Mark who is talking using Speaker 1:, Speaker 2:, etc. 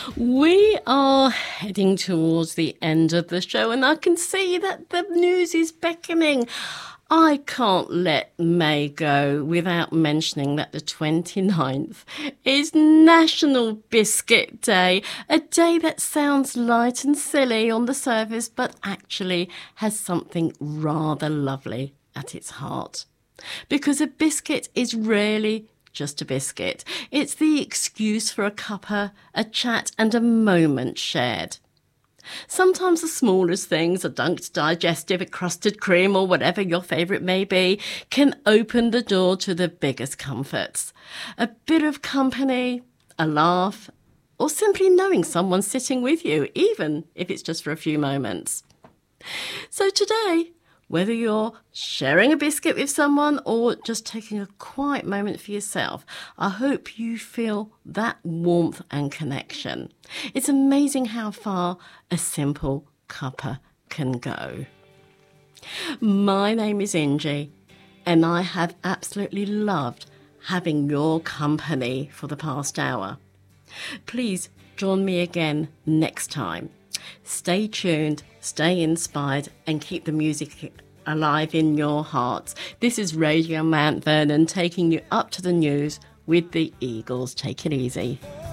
Speaker 1: We are heading towards the end of the show, and I can see that the news is beckoning. I can't let May go without mentioning that the 29th is National Biscuit Day, a day that sounds light and silly on the surface, but actually has something rather lovely at its heart. Because a biscuit is really just a biscuit. It's the excuse for a cuppa, a chat and a moment shared. Sometimes the smallest things, a dunked digestive, a crusted cream or whatever your favourite may be, can open the door to the biggest comforts. A bit of company, a laugh, or simply knowing someone's sitting with you, even if it's just for a few moments. So today, whether you're sharing a biscuit with someone or just taking a quiet moment for yourself, I hope you feel that warmth and connection. It's amazing how far a simple cuppa can go. My name is Ingie, and I have absolutely loved having your company for the past hour. Please join me again next time. Stay tuned, stay inspired, and keep the music alive in your hearts. This is Radio Mount Vernon taking you up to the news with the Eagles. Take it easy.